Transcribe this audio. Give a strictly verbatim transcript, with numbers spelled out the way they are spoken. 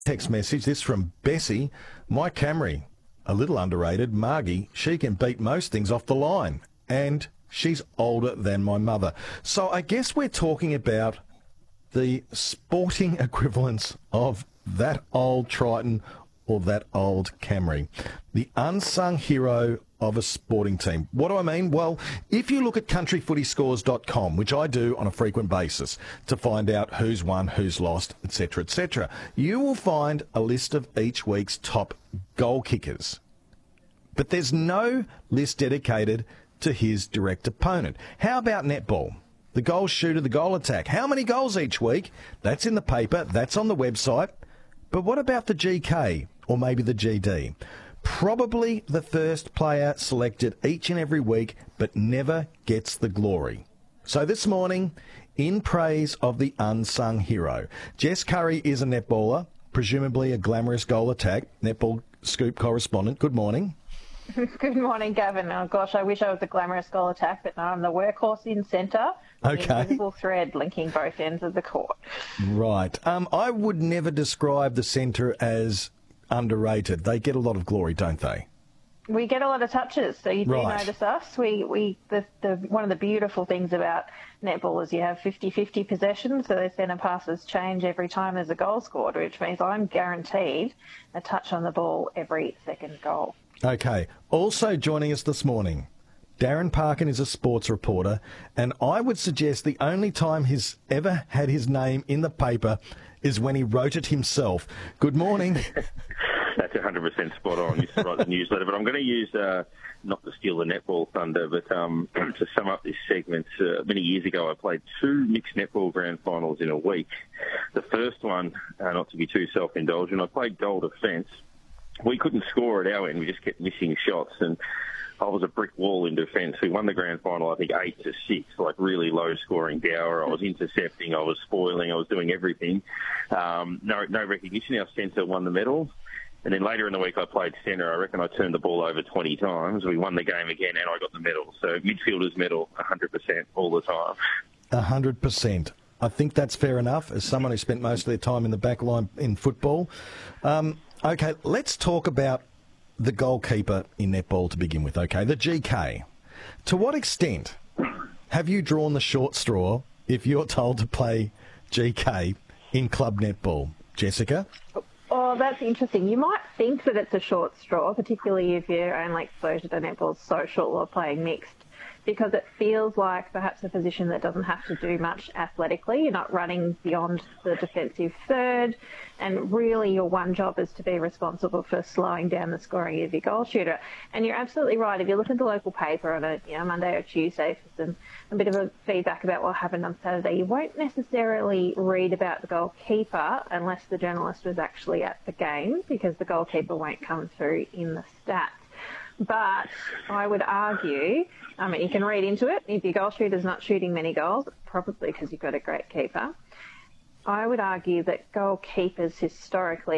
Text message, this from Bessie. My Camry, a little underrated, Margie, she can beat most things off the line. And she's older than my mother. So I guess we're talking about the sporting equivalence of that old Triton or that old Camry. The unsung hero of a sporting team. What do I mean? Well, if you look at country footy scores dot com, which I do on a frequent basis to find out who's won, who's lost, et cetera, et cetera, you will find a list of each week's top goal kickers. But there's no list dedicated to his direct opponent. How about netball? The goal shooter, the goal attack. How many goals each week? That's in the paper. That's on the website. But what about the G K or maybe the G D? Probably the first player selected each and every week, but never gets the glory. So this morning, in praise of the unsung hero, Jess Curry is a netballer, presumably a glamorous goal attack, netball scoop correspondent. Good morning. Good morning, Gavin. Oh, gosh, I wish I was a glamorous goal attack, but no, I'm the workhorse in centre. Okay. The invisible thread linking both ends of the court. Right. Um, I would never describe the centre as underrated. They get a lot of glory, don't they? We get a lot of touches, so you do Right. notice us. We, we, the, the, one of the beautiful things about netball is you have fifty-fifty possession, so their centre passes change every time there's a goal scored, which means I'm guaranteed a touch on the ball every second goal. Okay. Also joining us this morning, Darren Parkin is a sports reporter, and I would suggest the only time he's ever had his name in the paper is when he wrote it himself. Good morning. That's one hundred percent spot on. You used to write the newsletter, but I'm going to use, uh, not to steal the netball thunder, but um, to sum up this segment, uh, many years ago I played two mixed netball grand finals in a week. The first one, uh, not to be too self-indulgent, I played goal defence. We couldn't score at our end. We just kept missing shots, and I was a brick wall in defence. We won the grand final, I think, eight to six, like really low-scoring dower. I was intercepting, I was spoiling, I was doing everything. Um, no, no recognition. Our centre won the medal. And then later in the week, I played centre. I reckon I turned the ball over twenty times. We won the game again, and I got the medal. So midfielders medal, one hundred percent all the time. one hundred percent. I think that's fair enough, as someone who spent most of their time in the back line in football. Um, okay, let's talk about the goalkeeper in netball to begin with, okay? The G K. To what extent have you drawn the short straw if you're told to play G K in club netball? Jessica? Oh, that's interesting. You might think that it's a short straw, particularly if your only exposure to netball is social or playing mixed, because it feels like perhaps a position that doesn't have to do much athletically. You're not running beyond the defensive third, and really your one job is to be responsible for slowing down the scoring of your goal shooter. And you're absolutely right. If you look at the local paper on a you know, Monday or Tuesday for some a bit of a feedback about what happened on Saturday, you won't necessarily read about the goalkeeper unless the journalist was actually at the game, because the goalkeeper won't come through in the stats. But I would argue, I mean, you can read into it. If your goal shooter's not shooting many goals, it's probably because you've got a great keeper. I would argue that goalkeepers historically